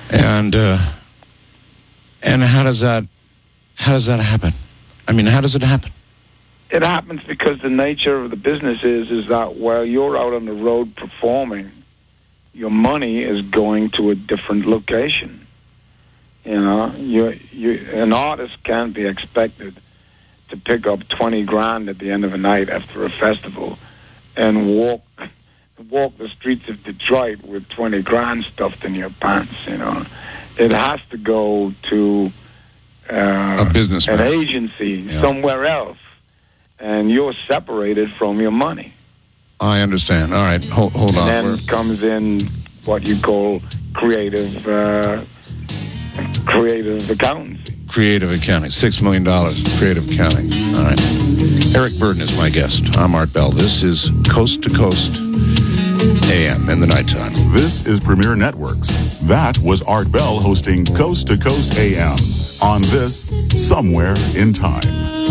And how does that happen? I mean, how does it happen? It happens because the nature of the business is that while you're out on the road performing, your money is going to a different location. You know, an artist can't be expected to pick up 20 grand at the end of a night after a festival and walk the streets of Detroit with 20 grand stuffed in your pants. You know, it has to go to a business, an agency somewhere else, and you're separated from your money. I understand. All right, hold on. And then comes in what you call creative accountancy. Creative accounting, $6 million, creative accounting. All right. Eric Burden is my guest. I'm Art Bell. This is Coast to Coast AM in the nighttime. This is Premier Networks. That was Art Bell hosting Coast to Coast AM on this Somewhere in Time.